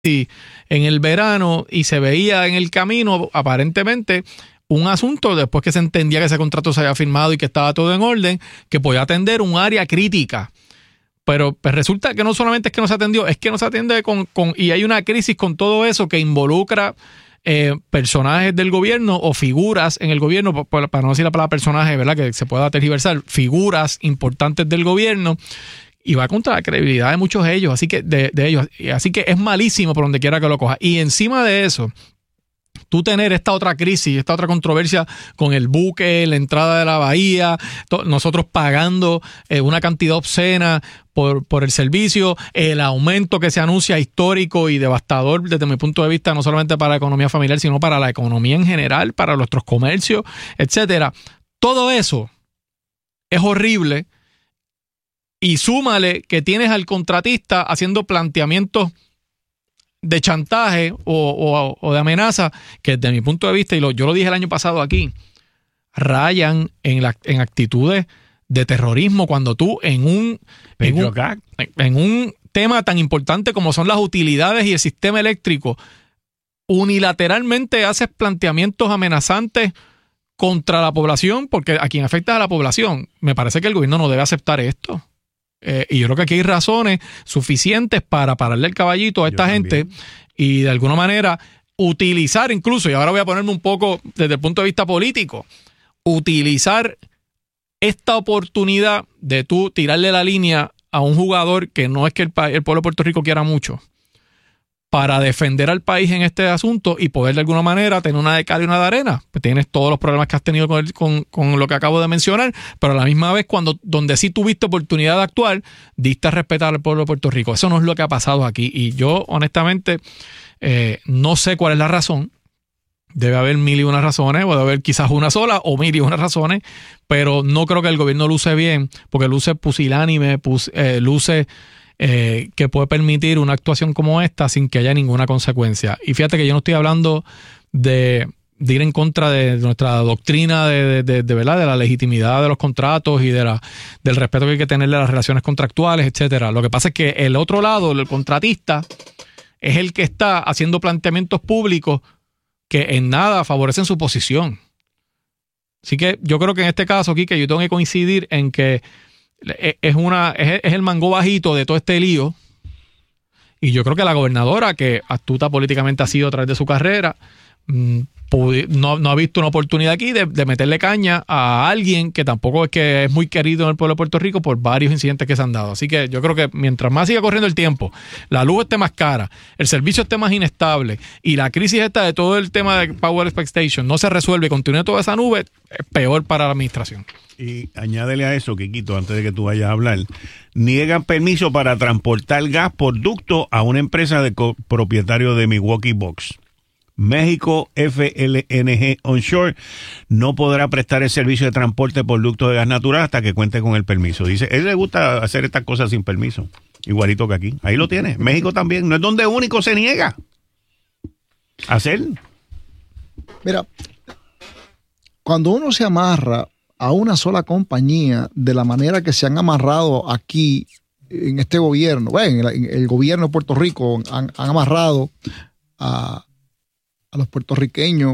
en el verano y se veía en el camino aparentemente un asunto, después que se entendía que ese contrato se había firmado y que estaba todo en orden, que podía atender un área crítica. Pero pues resulta que no solamente es que no se atendió, es que no se atiende y hay una crisis con todo eso que involucra personajes del gobierno o figuras en el gobierno, para no decir la palabra personaje, ¿verdad? Que se pueda tergiversar, figuras importantes del gobierno, y va contra la credibilidad de muchos de ellos, así que de ellos, así que es malísimo por donde quiera que lo coja. Y encima de eso, tú tener esta otra crisis, esta otra controversia con el buque, la entrada de la bahía, nosotros pagando una cantidad obscena por el servicio, el aumento que se anuncia histórico y devastador desde mi punto de vista, no solamente para la economía familiar, sino para la economía en general, para nuestros comercios, etcétera. Todo eso es horrible. Y súmale que tienes al contratista haciendo planteamientos de chantaje o de amenaza que desde mi punto de vista, y yo lo dije el año pasado aquí, rayan en actitudes de terrorismo cuando tú en un tema tan importante como son las utilidades y el sistema eléctrico, unilateralmente haces planteamientos amenazantes contra la población, porque a quien afecta a la población. Me parece que el gobierno no debe aceptar esto. Y yo creo que aquí hay razones suficientes para pararle el caballito a esta gente y de alguna manera utilizar incluso, y ahora voy a ponerme un poco desde el punto de vista político, utilizar esta oportunidad de tú tirarle la línea a un jugador que no es que el pueblo de Puerto Rico quiera mucho, para defender al país en este asunto y poder de alguna manera tener una de cal y una de arena. Pues tienes todos los problemas que has tenido con lo que acabo de mencionar, pero a la misma vez donde sí tuviste oportunidad de actuar, diste a respetar al pueblo de Puerto Rico. Eso no es lo que ha pasado aquí. Y yo honestamente no sé cuál es la razón. Debe haber mil y una razones, o debe haber quizás una sola o mil y una razones, pero no creo que el gobierno luce bien, porque luce pusilánime, luce que puede permitir una actuación como esta sin que haya ninguna consecuencia. Y fíjate que yo no estoy hablando de ir en contra de nuestra doctrina de ¿verdad? De la legitimidad de los contratos y del respeto que hay que tenerle a las relaciones contractuales, etcétera. Lo que pasa es que el otro lado, el contratista, es el que está haciendo planteamientos públicos que en nada favorecen su posición. Así que yo creo que en este caso aquí, que yo tengo que coincidir en que es el mango bajito de todo este lío, y yo creo que la gobernadora, que astuta políticamente ha sido a través de su carrera, no ha visto una oportunidad aquí de meterle caña a alguien que tampoco es que es muy querido en el pueblo de Puerto Rico por varios incidentes que se han dado. Así que yo creo que mientras más siga corriendo el tiempo, la luz esté más cara, el servicio esté más inestable y la crisis esta de todo el tema de Power Expectation no se resuelve y continúe toda esa nube, es peor para la administración. Y añádele a eso, Quiquito, antes de que tú vayas a hablar, niegan permiso para transportar gas por ducto a una empresa de propietario de Milwaukee Bucks. México FLNG Onshore no podrá prestar el servicio de transporte por ducto de gas natural hasta que cuente con el permiso. Dice, a él le gusta hacer estas cosas sin permiso, igualito que aquí. Ahí lo tiene. México también, no es donde único se niega a hacer. Mira, cuando uno se amarra a una sola compañía de la manera que se han amarrado aquí en este gobierno, bueno, en el gobierno de Puerto Rico han amarrado a los puertorriqueños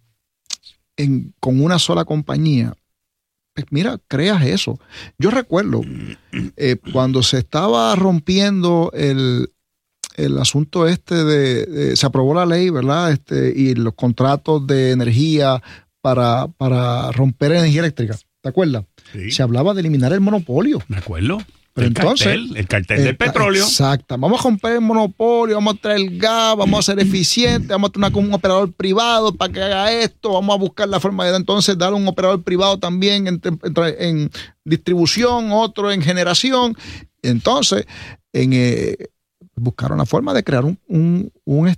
con una sola compañía, pues mira, creas eso. Yo recuerdo cuando se estaba rompiendo el asunto se aprobó la ley, ¿verdad? Y los contratos de energía para romper energía eléctrica, ¿te acuerdas? Sí. Se hablaba de eliminar el monopolio. ¿Me acuerdo? Pero el cartel del petróleo. Exacto. Vamos a romper el monopolio, vamos a traer el gas, vamos a ser eficientes, vamos a tener un operador privado para que haga esto, vamos a buscar la forma de entonces dar un operador privado también en distribución, otro en generación. Entonces, buscaron la forma de crear un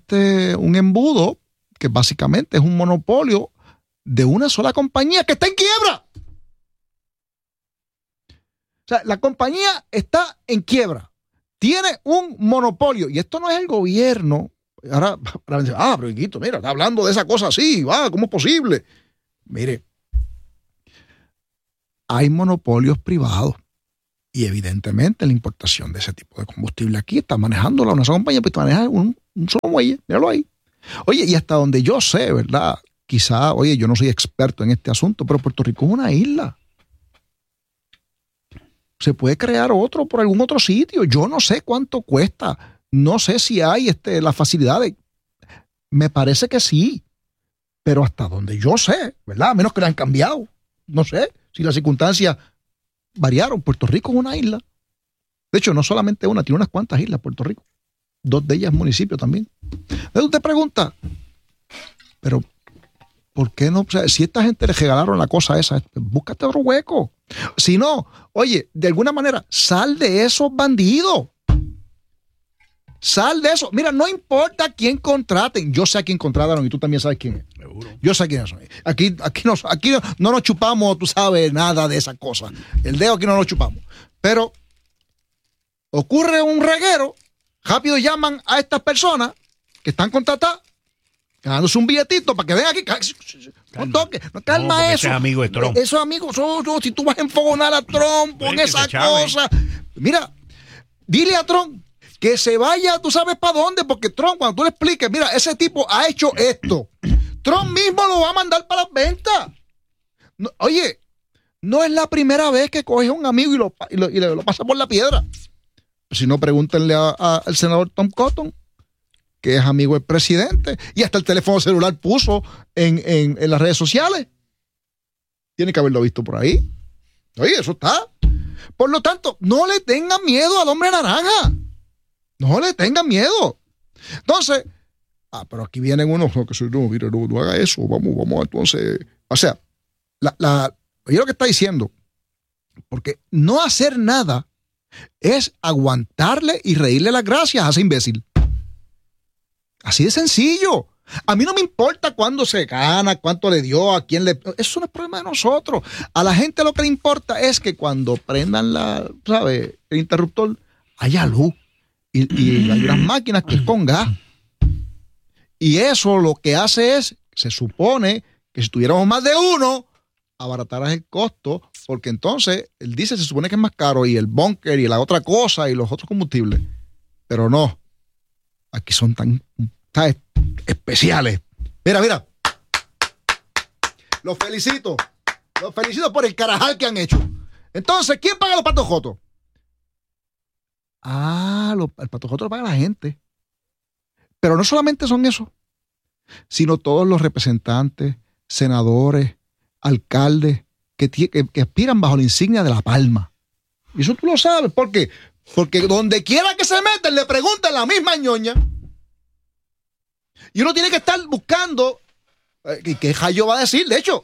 embudo que básicamente es un monopolio de una sola compañía que está en quiebra. O sea, la compañía está en quiebra. Tiene un monopolio. Y esto no es el gobierno. Ahora dicen, pero Quiquito, mira, está hablando de esa cosa así. ¿Cómo es posible? Mire, hay monopolios privados. Y evidentemente la importación de ese tipo de combustible aquí está manejándola una sola compañía, pero maneja Un solo muelle, míralo ahí. Oye, y hasta donde yo sé, ¿verdad? Quizá, oye, yo no soy experto en este asunto, pero Puerto Rico es una isla. Se puede crear otro por algún otro sitio. Yo no sé cuánto cuesta. No sé si hay las facilidades. Me parece que sí. Pero hasta donde yo sé, ¿verdad? A menos que le han cambiado. No sé si las circunstancias variaron. Puerto Rico es una isla. De hecho, no solamente una, tiene unas cuantas islas Puerto Rico. 2 de ellas municipios también. Entonces usted pregunta, pero ¿por qué no? O sea, si esta gente le regalaron la cosa esa, búscate otro hueco. Si no, oye, de alguna manera, sal de esos bandidos. Sal de eso. Mira, no importa quién contraten. Yo sé a quién contrataron y tú también sabes quién es. Seguro. Yo sé quién es. Aquí no nos chupamos, tú sabes, nada de esa cosa. El dedo aquí no lo chupamos. Pero ocurre un reguero, rápido llaman a estas personas que están contratadas, ganándose un billetito para que vengan aquí. No toques, no calma eso. Ese es amigo de Trump. Esos amigos, si tú vas a enfogonar a Trump con esa cosa. Mira, dile a Trump que se vaya, tú sabes para dónde, porque Trump, cuando tú le expliques, mira, ese tipo ha hecho esto, Trump mismo lo va a mandar para las ventas. No, oye, no es la primera vez que coge a un amigo y lo pasa por la piedra. Si no, pregúntenle al senador Tom Cotton, que es amigo del presidente, y hasta el teléfono celular puso en las redes sociales. Tiene que haberlo visto por ahí. Oye, eso está. Por lo tanto, no le tengan miedo al hombre naranja. No le tengan miedo. Entonces, pero aquí vienen unos que no, mira, no haga eso, vamos entonces. O sea, oye lo que está diciendo, porque no hacer nada es aguantarle y reírle las gracias a ese imbécil. Así de sencillo. A mí no me importa cuándo se gana, cuánto le dio, a quién le... Eso no es problema de nosotros. A la gente lo que le importa es que cuando prendan el interruptor, haya luz. Y hay unas máquinas que es con gas. Y eso lo que hace es, se supone que si tuviéramos más de uno, abarataras el costo, porque entonces el diésel se supone que es más caro y el bunker y la otra cosa y los otros combustibles. Pero no. Aquí son tan especiales. Mira. Los felicito por el carajal que han hecho. Entonces, ¿quién paga los patos jotos? El pato joto lo paga la gente. Pero no solamente son esos, sino todos los representantes, senadores, alcaldes que aspiran bajo la insignia de la palma. Y eso tú lo sabes. ¿Por qué? Porque donde quiera que se meten le preguntan la misma ñoña. Y uno tiene que estar buscando qué Jayo va a decir. De hecho,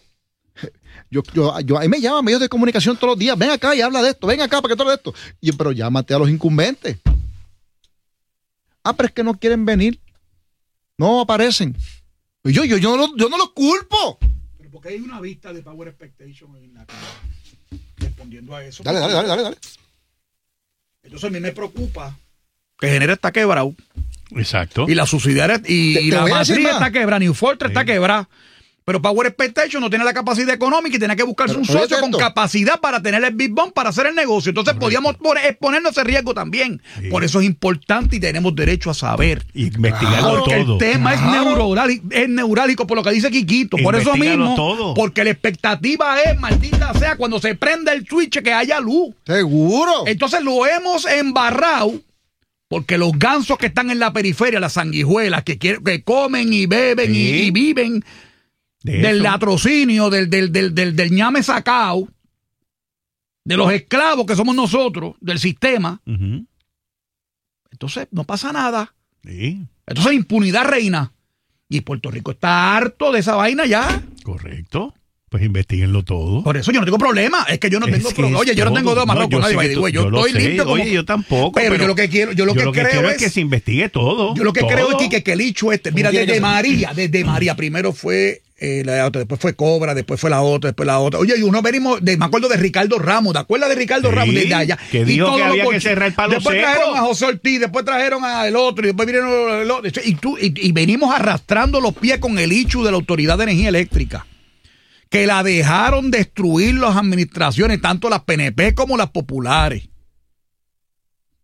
ahí me llaman medios de comunicación todos los días. Ven acá y habla de esto. Ven acá para que todo esto. Pero llámate a los incumbentes. Pero es que no quieren venir. No aparecen. Yo no los culpo. Pero porque hay una vista de Power Expectation en la cara. Respondiendo a eso. Dale. Entonces a mí me preocupa que genera está quebrado. Exacto. Y la subsidiaria y la matriz está quebrada, New Fortress está quebrada. Pero Power Expectation no tiene la capacidad económica y tenía que buscarse un socio con capacidad para tener el Big Bang para hacer el negocio. Entonces podíamos exponernos a ese riesgo también. Sí. Por eso es importante y tenemos derecho a saber. Y investigarlo porque todo. El tema es neurálgico, por lo que dice Quiquito. Por eso mismo, todo. Porque la expectativa es, maldita sea, cuando se prenda el switch que haya luz. Seguro. Entonces lo hemos embarrado. Porque los gansos que están en la periferia, las sanguijuelas, que comen y beben y viven del latrocinio, del ñame sacao, de los esclavos que somos nosotros, del sistema. Uh-huh. Entonces no pasa nada. Sí. Entonces impunidad reina. Y Puerto Rico está harto de esa vaina ya. Correcto. Pues investiguenlo todo. Por eso yo no tengo problema. Es que yo no tengo problema. Oye, yo no tengo amarrado con nadie. Yo estoy limpio. Oye, yo tampoco. Pero yo lo que quiero es que se investigue todo. Yo lo que creo es que el hecho mira, desde María, primero fue la otra, después fue Cobra, después fue la otra. Oye, y uno venimos, me acuerdo de Ricardo Ramos. ¿Te acuerdas de Ricardo Ramos? Desde allá. Que dijo que había que cerrar el palo seco. Después trajeron a José Ortiz, después trajeron al otro, y después vinieron el otro. Y venimos arrastrando los pies con el hecho de la Autoridad de Energía Eléctrica, que la dejaron destruir las administraciones, tanto las PNP como las populares,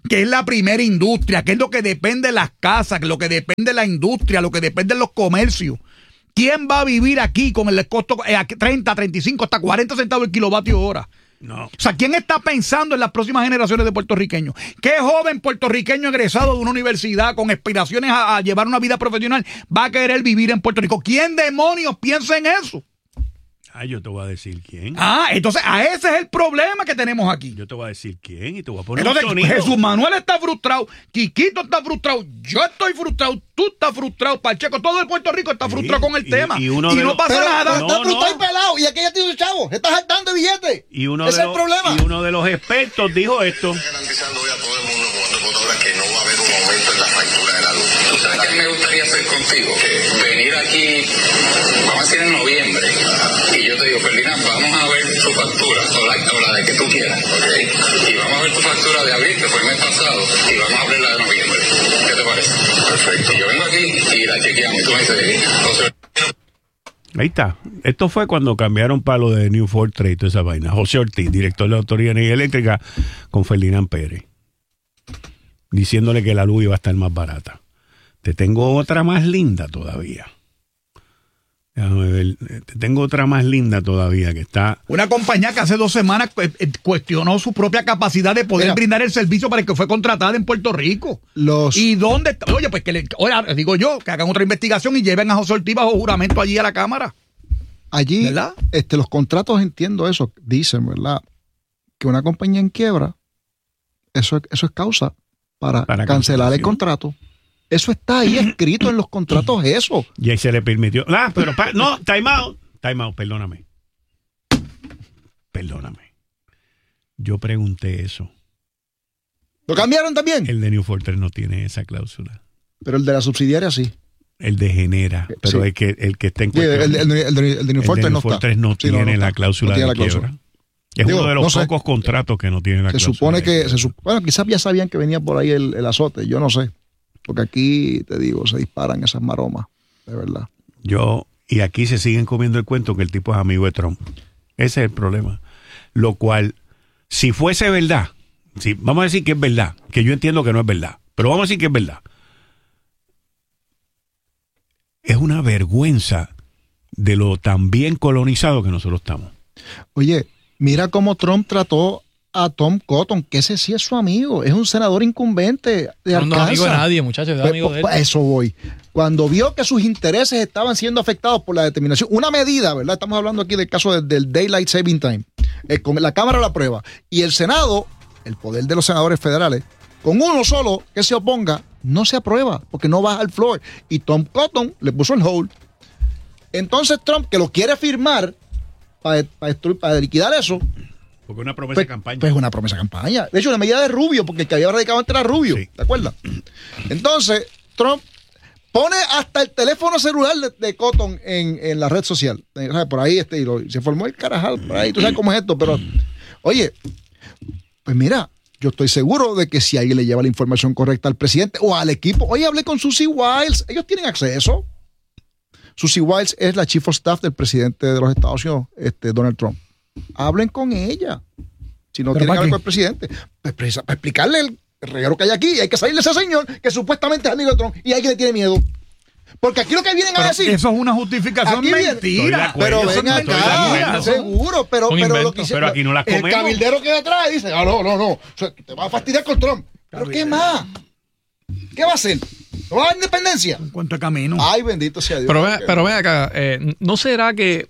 que es la primera industria, que es lo que depende de las casas, lo que depende de la industria, lo que depende de los comercios. ¿Quién va a vivir aquí con el costo 30, 35, hasta 40 centavos el kilovatio hora? No. O sea, ¿quién está pensando en las próximas generaciones de puertorriqueños? ¿Qué joven puertorriqueño egresado de una universidad con aspiraciones a llevar una vida profesional va a querer vivir en Puerto Rico? ¿Quién demonios piensa en eso? Yo te voy a decir quién. Entonces ese es el problema que tenemos aquí. Yo te voy a decir quién y te voy a poner Entonces, un sonido. Jesús Manuel está frustrado, Quiquito está frustrado, yo estoy frustrado, tú estás frustrado, Pacheco, todo el Puerto Rico está frustrado con el tema. Y no pasa nada. Pero está frustrado y pelado, y aquí ya tiene un chavo, está saltando de billetes. Ese es el problema. Y uno de los expertos dijo esto. Garantizando hoy a todo el mundo jugando computadora que no va a haber un aumento en la factura de la luz. ¿Tú sabes qué me gustaría hacer contigo? Que venir aquí, vamos a decir en noviembre, y yo te digo, Ferdinand, vamos a ver tu factura, o la de que tú quieras, ¿ok? Y vamos a ver tu factura de abril, que fue el mes pasado, y vamos a ver la de noviembre. ¿Qué te parece? Perfecto. Y yo vengo aquí y la chequeamos, y tú me dices, José. Ahí está. Esto fue cuando cambiaron para lo de New Ford Trade, toda esa vaina. José Ortiz, director de la Autoridad de Energía Eléctrica, con Ferdinand Pérez, diciéndole que la luz iba a estar más barata. Te tengo otra más linda todavía. Déjame ver. Te tengo otra más linda todavía que está. Una compañía que hace 2 semanas cuestionó su propia capacidad de poder brindar el servicio para el que fue contratada en Puerto Rico. ¿Y dónde está? Oye, pues digo yo, que hagan otra investigación y lleven a José Ortiz bajo juramento allí a la Cámara. Allí, ¿verdad? Los contratos, entiendo eso, dicen, ¿verdad? Que una compañía en quiebra, eso es causa para cancelar el contrato. Eso está ahí escrito en los contratos, eso. Y ahí se le permitió. Pero no, time out, perdóname. Yo pregunté eso. ¿Lo cambiaron también? El de New Fortress no tiene esa cláusula. Pero el de la subsidiaria sí. El de Genera, pero sí. el que está en cuestión. El de New Fortress no está. No tiene la cláusula de quiebra. Es uno de los pocos contratos que no tiene la cláusula. Se supone que, bueno, quizás ya sabían que venía por ahí el azote, yo no sé. Porque aquí, te digo, se disparan esas maromas, de verdad. Y aquí se siguen comiendo el cuento que el tipo es amigo de Trump. Ese es el problema. Lo cual, si fuese verdad, vamos a decir que es verdad, que yo entiendo que no es verdad, pero vamos a decir que es verdad. Es una vergüenza de lo tan bien colonizado que nosotros estamos. Oye, mira cómo Trump trató a Tom Cotton, que ese sí es su amigo, es un senador incumbente de Arkansas. No es amigo de nadie, muchachos, es amigo de él. Eso voy. Cuando vio que sus intereses estaban siendo afectados por la determinación, una medida, ¿verdad? Estamos hablando aquí del caso del Daylight Saving Time. La Cámara la aprueba. Y el Senado, el poder de los senadores federales, con uno solo que se oponga, no se aprueba, porque no baja al floor. Y Tom Cotton le puso el hold. Entonces Trump, que lo quiere firmar para liquidar eso, porque es una promesa de campaña. Pues una promesa de campaña. De hecho, una medida de Rubio, porque el que había radicado antes era Rubio. Sí. ¿Te acuerdas? Entonces, Trump pone hasta el teléfono celular de Cotton en la red social. Por ahí y se formó el carajal por ahí. Tú sabes cómo es esto, pero oye, pues mira, yo estoy seguro de que si alguien le lleva la información correcta al presidente o al equipo, oye, hablé con Susie Wiles, ellos tienen acceso. Susie Wiles es la Chief of Staff del presidente de los Estados Unidos, Donald Trump. Hablen con ella. Si no quieren hablar con el presidente, pues para explicarle el reguero que hay aquí. Hay que salirle a ese señor que supuestamente es amigo de Trump y alguien le tiene miedo. Porque aquí lo que vienen a decir. Eso es una justificación mentira. Pero ven acá, seguro. Pero lo que pero aquí no las comemos. El cabildero que atrás dice: no. O sea, te vas a fastidiar con Trump. ¿Pero qué más? ¿Qué va a hacer? ¿No va a dar independencia? Un cuento de camino. Ay, bendito sea Dios. Pero ven acá, ¿no será que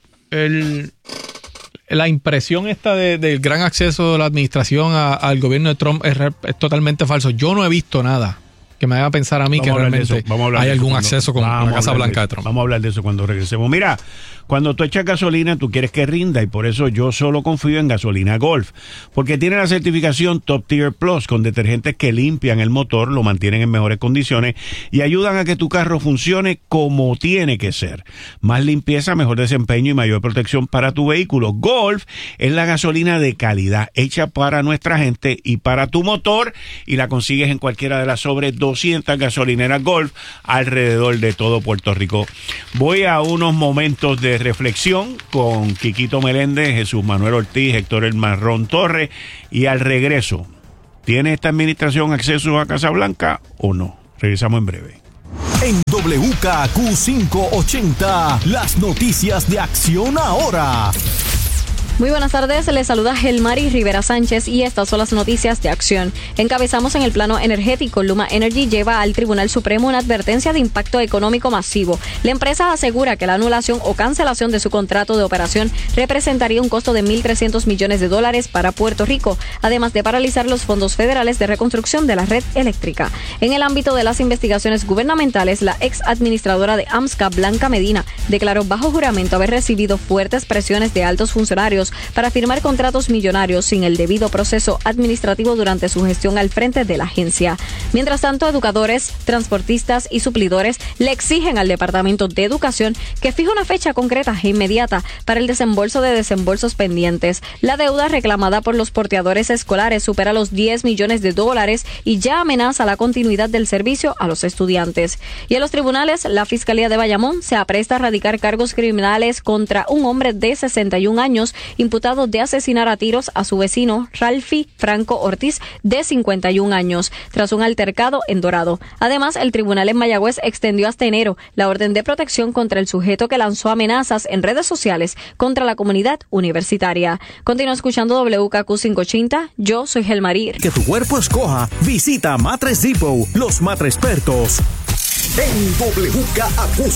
la impresión esta del gran acceso de la administración al gobierno de Trump es totalmente falso? Yo no he visto nada que me haga pensar a mí que realmente hay algún acceso con la Casa Blanca de Trump. Vamos a hablar de eso cuando regresemos. Mira, cuando tú echas gasolina, tú quieres que rinda, y por eso yo solo confío en Gasolina Golf, porque tiene la certificación Top Tier Plus con detergentes que limpian el motor, lo mantienen en mejores condiciones y ayudan a que tu carro funcione como tiene que ser. Más limpieza, mejor desempeño y mayor protección para tu vehículo. Golf es la gasolina de calidad hecha para nuestra gente y para tu motor, y la consigues en cualquiera de las sobre 200 gasolineras Golf alrededor de todo Puerto Rico. Voy a unos momentos de reflexión con Quiquito Meléndez, Jesús Manuel Ortiz, Héctor El Marrón Torres, y al regreso ¿Tiene esta administración acceso a Casa Blanca o no? Regresamos en breve. En WKQ 580, las noticias de Acción Ahora. Muy buenas tardes, les saluda Gelmari Rivera Sánchez y estas son las noticias de Acción. Encabezamos en el plano energético. Luma Energy lleva al Tribunal Supremo una advertencia de impacto económico masivo. La empresa asegura que la anulación o cancelación de su contrato de operación representaría un costo de $1.300 millones para Puerto Rico, además de paralizar los fondos federales de reconstrucción de la red eléctrica. En el ámbito de las investigaciones gubernamentales, la ex administradora de AMSCA, Blanca Medina, declaró bajo juramento haber recibido fuertes presiones de altos funcionarios para firmar contratos millonarios sin el debido proceso administrativo durante su gestión al frente de la agencia. Mientras tanto, educadores, transportistas y suplidores le exigen al Departamento de Educación que fije una fecha concreta e inmediata para el desembolso de desembolsos pendientes. La deuda reclamada por los porteadores escolares supera los $10 millones y ya amenaza la continuidad del servicio a los estudiantes. Y en los tribunales, la Fiscalía de Bayamón se apresta a radicar cargos criminales contra un hombre de 61 años imputado de asesinar a tiros a su vecino Ralfi Franco Ortiz, de 51 años, tras un altercado en Dorado. Además, el tribunal en Mayagüez extendió hasta enero la orden de protección contra el sujeto que lanzó amenazas en redes sociales contra la comunidad universitaria. Continúa escuchando WKQ 580. Yo soy Gelmari. Que tu cuerpo escoja. Visita Mattress Depot, los mattress expertos. En WKQ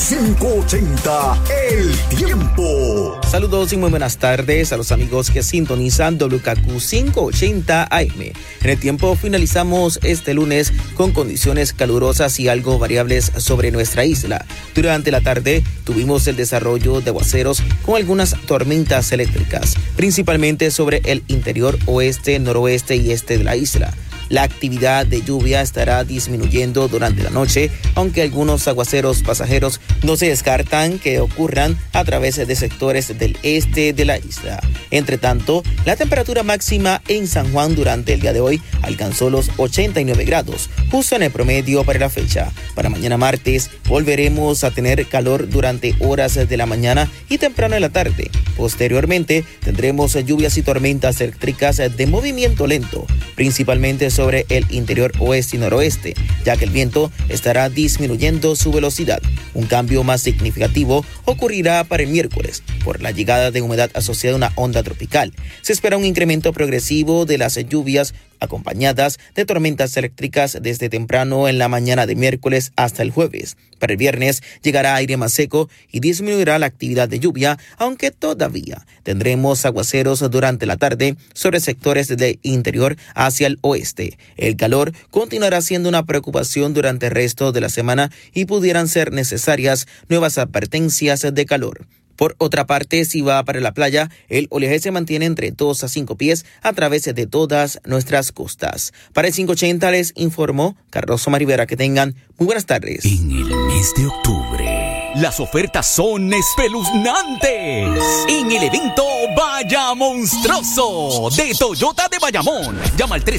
580, el tiempo. Saludos y muy buenas tardes a los amigos que sintonizan WKQ 580 AM. En el tiempo finalizamos este lunes con condiciones calurosas y algo variables sobre nuestra isla. Durante la tarde tuvimos el desarrollo de aguaceros con algunas tormentas eléctricas, principalmente sobre el interior oeste, noroeste y este de la isla. La actividad de lluvia estará disminuyendo durante la noche, aunque algunos aguaceros pasajeros no se descartan que ocurran a través de sectores del este de la isla. Entre tanto, la temperatura máxima en San Juan durante el día de hoy alcanzó los 89 grados, justo en el promedio para la fecha. Para mañana martes volveremos a tener calor durante horas de la mañana y temprano en la tarde. Posteriormente tendremos lluvias y tormentas eléctricas de movimiento lento, principalmente sobre el interior oeste y noroeste, ya que el viento estará disminuyendo su velocidad. Un cambio más significativo ocurrirá para el miércoles por la llegada de humedad asociada a una onda tropical. Se espera un incremento progresivo de las lluvias acompañadas de tormentas eléctricas desde temprano en la mañana de miércoles hasta el jueves. Para el viernes llegará aire más seco y disminuirá la actividad de lluvia, aunque todavía tendremos aguaceros durante la tarde sobre sectores del interior hacia el oeste. El calor continuará siendo una preocupación durante el resto de la semana y pudieran ser necesarias nuevas advertencias de calor. Por otra parte, si va para la playa, el oleaje se mantiene entre 2 a 5 pies a través de todas nuestras costas. Para el 580 les informó Carlos Omar Rivera. Que tengan muy buenas tardes. En el mes de octubre, las ofertas son espeluznantes. En el evento Vaya Monstruoso de Toyota de Bayamón. Llama al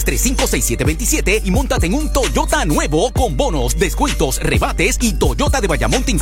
335-6727 y móntate en un Toyota nuevo con bonos, descuentos, rebates y Toyota de Bayamón te